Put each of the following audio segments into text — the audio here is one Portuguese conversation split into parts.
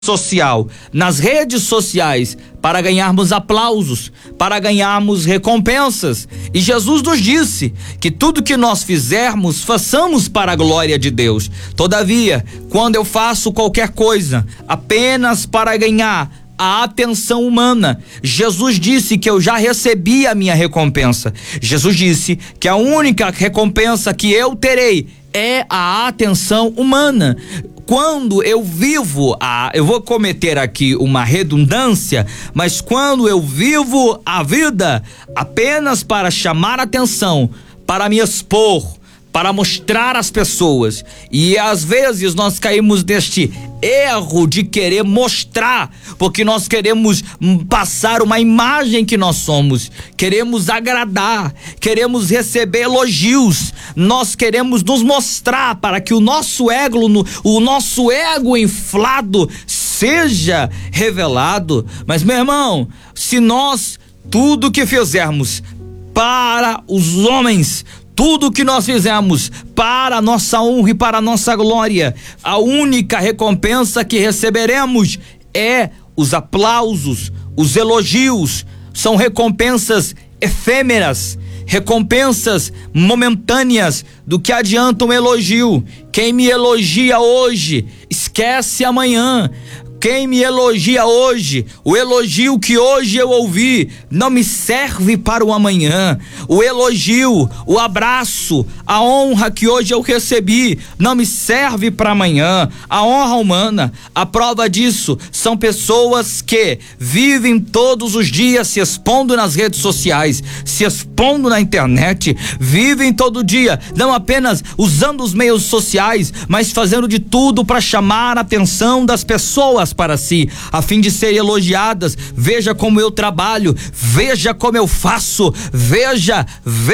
social, nas redes sociais, para ganharmos aplausos, para ganharmos recompensas. E Jesus nos disse que tudo que nós fizermos, façamos para a glória de Deus. Todavia, quando eu faço qualquer coisa apenas para ganhar a atenção humana, Jesus disse que eu já recebi a minha recompensa. Jesus disse que a única recompensa que eu terei é a atenção humana. Quando eu vivo eu vou cometer aqui uma redundância, mas quando eu vivo a vida apenas para chamar atenção, para me expor, para mostrar às pessoas, e às vezes nós caímos neste erro de querer mostrar, porque nós queremos passar uma imagem que nós somos, queremos agradar, queremos receber elogios, nós queremos nos mostrar para que o nosso ego inflado seja revelado. Mas, meu irmão, se nós tudo que fizermos para os homens, tudo que nós fizemos para a nossa honra e para a nossa glória, a única recompensa que receberemos é os aplausos, os elogios. São recompensas efêmeras, recompensas momentâneas. Do que adianta um elogio? Quem me elogia hoje, esquece amanhã. Quem me elogia hoje, o elogio que hoje eu ouvi, não me serve para o amanhã. O elogio, o abraço, a honra que hoje eu recebi, não me serve para amanhã. A honra humana, a prova disso, são pessoas que vivem todos os dias se expondo nas redes sociais, se expondo na internet, vivem todo dia, não apenas usando os meios sociais, mas fazendo de tudo para chamar a atenção das pessoas para si, a fim de serem elogiadas. Veja como eu trabalho, veja como eu faço, veja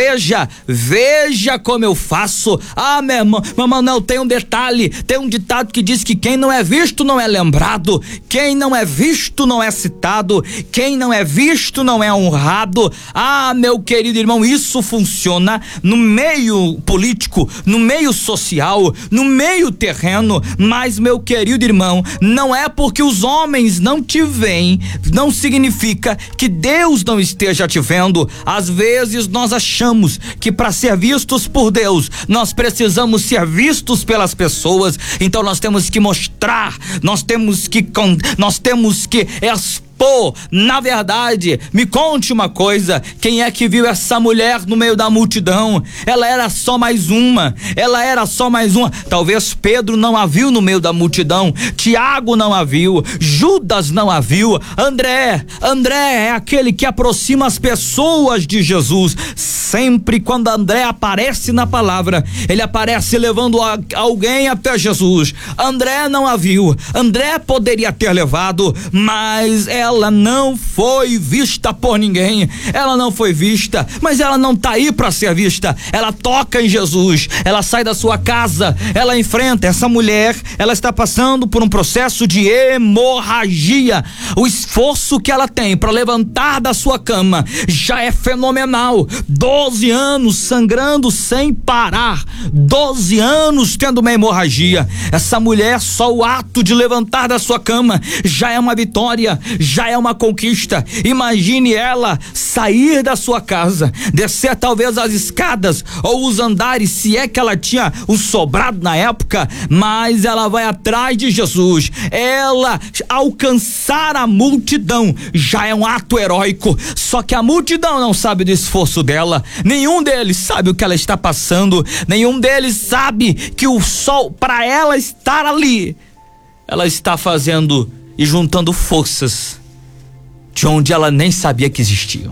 como eu faço. Ah, meu irmão, não, tem um detalhe, tem um ditado que diz que quem não é visto não é lembrado, quem não é visto não é citado, quem não é visto não é honrado. Ah, meu querido irmão, isso funciona no meio político, no meio social, no meio terreno, mas, meu querido irmão, não é porque os homens não te veem, não significa que Deus não esteja te vendo. Às vezes nós achamos que para ser vistos por Deus, nós precisamos ser vistos pelas pessoas. Então nós temos que mostrar, nós temos que expor. Na verdade, me conte uma coisa: quem é que viu essa mulher no meio da multidão? Ela era só mais uma. Talvez Pedro não a viu no meio da multidão, Tiago não a viu, Judas não a viu. André é aquele que aproxima as pessoas de Jesus. Sempre quando André aparece na palavra, ele aparece levando alguém até Jesus. André não a viu, André poderia ter levado, mas ela não foi vista por ninguém. Ela não foi vista, mas ela não tá aí para ser vista. Ela toca em Jesus, ela sai da sua casa, ela enfrenta. Essa mulher, ela está passando por um processo de hemorragia. O esforço que ela tem para levantar da sua cama já é fenomenal. 12 anos sangrando sem parar, 12 anos tendo uma hemorragia. Essa mulher, só o ato de levantar da sua cama já é uma vitória, já é uma conquista. Imagine ela sair da sua casa, descer talvez as escadas ou os andares, se é que ela tinha um sobrado na época, mas ela vai atrás de Jesus. Ela alcançar a multidão já é um ato heróico. Só que a multidão não sabe do esforço dela, nenhum deles sabe o que ela está passando, nenhum deles sabe que o sol, para ela estar ali, ela está fazendo e juntando forças de onde ela nem sabia que existiam.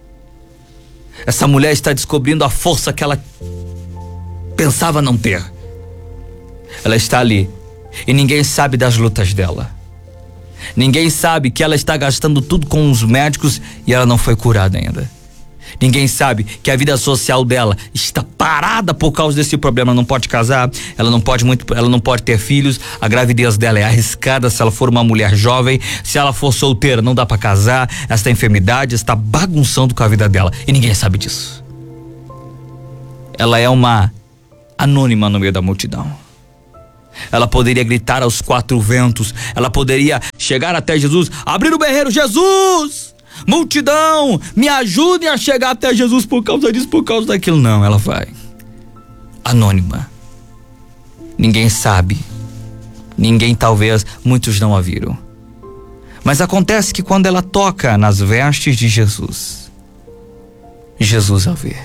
Essa mulher está descobrindo a força que ela pensava não ter. Ela está ali e ninguém sabe das lutas dela. Ninguém sabe que ela está gastando tudo com os médicos e ela não foi curada ainda. Ninguém sabe que a vida social dela está parada por causa desse problema. Ela não pode casar, ela não pode ter filhos. A gravidez dela é arriscada se ela for uma mulher jovem. Se ela for solteira, não dá para casar. Essa enfermidade está bagunçando com a vida dela e ninguém sabe disso. Ela é uma anônima no meio da multidão. Ela poderia gritar aos quatro ventos. Ela poderia chegar até Jesus, abrir o berreiro: Jesus, multidão, me ajudem a chegar até Jesus por causa disso, por causa daquilo. Não, ela vai anônima. Ninguém sabe. Ninguém, talvez, muitos não a viram. Mas acontece que quando ela toca nas vestes de Jesus, Jesus a vê.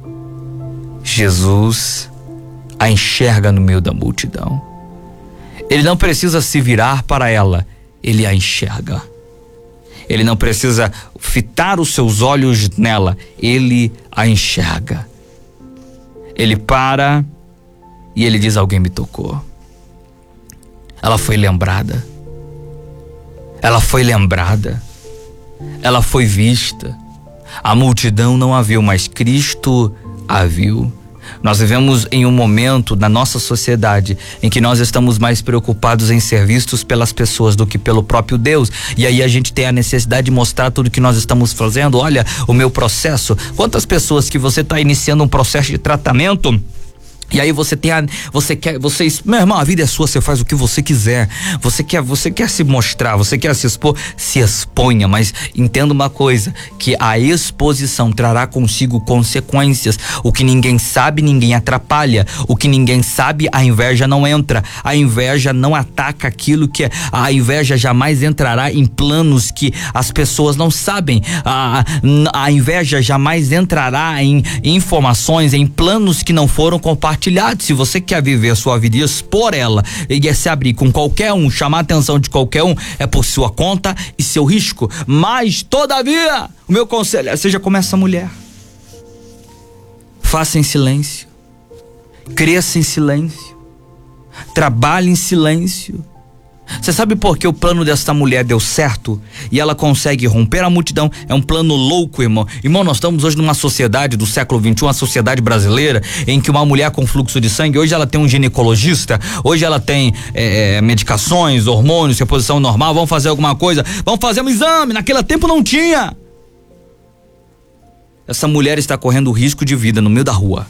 Jesus a enxerga no meio da multidão. Ele não precisa se virar para ela, ele a enxerga. Ele não precisa fitar os seus olhos nela, ele a enxerga. Ele para e ele diz: alguém me tocou. Ela foi lembrada. Ela foi lembrada. Ela foi vista. A multidão não a viu, mas Cristo a viu. Nós vivemos em um momento na nossa sociedade em que nós estamos mais preocupados em ser vistos pelas pessoas do que pelo próprio Deus. E aí a gente tem a necessidade de mostrar tudo que nós estamos fazendo. Olha o meu processo. Quantas pessoas que você está iniciando um processo de tratamento, e aí meu irmão, a vida é sua, você faz o que você quiser. Você quer se mostrar, você quer se expor, se exponha, mas entenda uma coisa, que a exposição trará consigo consequências. O que ninguém sabe, ninguém atrapalha. O que ninguém sabe, a inveja não entra. A inveja não ataca aquilo que é. A inveja jamais entrará em planos que as pessoas não sabem. A inveja jamais entrará em informações, em planos que não foram compartilhados. Se você quer viver a sua vida e expor ela, e se abrir com qualquer um, chamar a atenção de qualquer um, é por sua conta e seu risco. Mas, todavia, o meu conselho é: seja como essa mulher. Faça em silêncio. Cresça em silêncio. Trabalhe em silêncio. Você sabe por que o plano dessa mulher deu certo e ela consegue romper a multidão? É um plano louco, irmão. Irmão, nós estamos hoje numa sociedade do século XXI, uma sociedade brasileira, em que uma mulher com fluxo de sangue, hoje ela tem um ginecologista, hoje ela tem medicações, hormônios, reposição normal. Vamos fazer alguma coisa, vamos fazer um exame. Naquele tempo não tinha. Essa mulher está correndo risco de vida no meio da rua.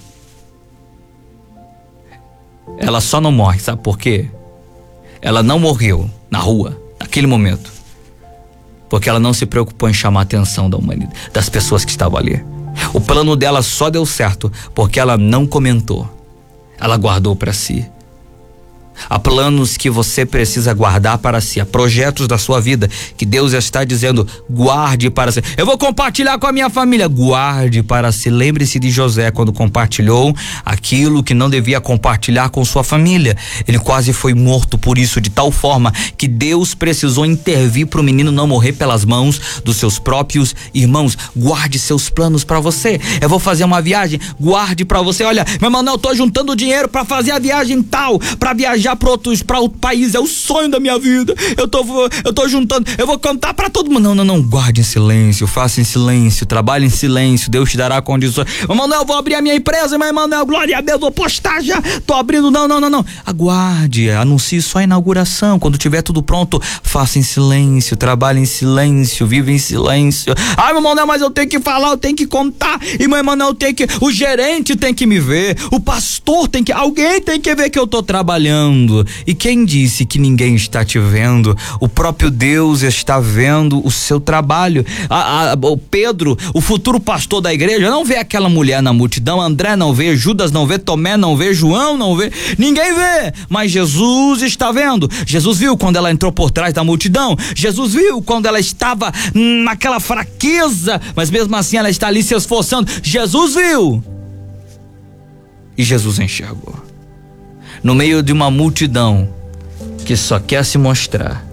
Ela só não morre, sabe por quê? Ela não morreu na rua, naquele momento, porque ela não se preocupou em chamar a atenção da humanidade, das pessoas que estavam ali. O plano dela só deu certo porque ela não comentou. Ela guardou para si. Há planos que você precisa guardar para si. Há projetos da sua vida que Deus está dizendo: guarde para si. Eu vou compartilhar com a minha família. Guarde para si. Lembre-se de José, quando compartilhou aquilo que não devia compartilhar com sua família. Ele quase foi morto por isso, de tal forma que Deus precisou intervir para o menino não morrer pelas mãos dos seus próprios irmãos. Guarde seus planos para você. Eu vou fazer uma viagem. Guarde para você. Olha, meu irmão, eu tô juntando dinheiro para fazer a viagem tal, para viajar para outro país, é o sonho da minha vida. Eu tô juntando, eu vou contar para todo mundo. Não, guarde em silêncio, faça em silêncio, trabalhe em silêncio, Deus te dará condições. Manuel, vou abrir a minha empresa, mas Manuel, glória a Deus, vou postar já, tô abrindo. Não. Aguarde, anuncie só a inauguração. Quando tiver tudo pronto, faça em silêncio, trabalhe em silêncio, vive em silêncio. Ai, meu Manuel, mas eu tenho que falar, eu tenho que contar. E meu Manuel, o gerente tem que me ver, o pastor alguém tem que ver que eu tô trabalhando. E quem disse que ninguém está te vendo? O próprio Deus está vendo o seu trabalho. O Pedro, o futuro pastor da igreja, não vê aquela mulher na multidão. André não vê, Judas não vê, Tomé não vê, João não vê, ninguém vê, mas Jesus está vendo. Jesus viu quando ela entrou por trás da multidão. Jesus viu quando ela estava naquela fraqueza, mas mesmo assim ela está ali se esforçando. Jesus viu e Jesus enxergou. No meio de uma multidão que só quer se mostrar,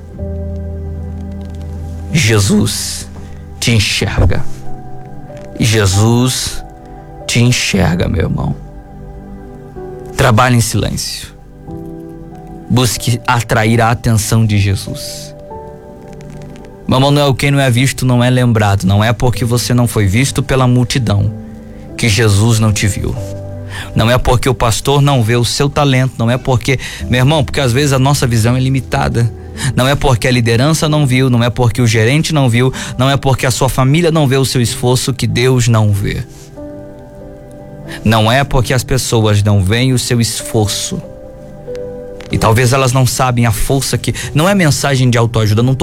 Jesus te enxerga. Jesus te enxerga, meu irmão. Trabalhe em silêncio. Busque atrair a atenção de Jesus. Manuel, quem não é visto não é lembrado. Não é porque você não foi visto pela multidão que Jesus não te viu. Não é porque o pastor não vê o seu talento, não é porque, meu irmão, porque às vezes a nossa visão é limitada. Não é porque a liderança não viu, não é porque o gerente não viu, não é porque a sua família não vê o seu esforço que Deus não vê. Não é porque as pessoas não veem o seu esforço. E talvez elas não sabem a força que... Não é mensagem de autoajuda, não tô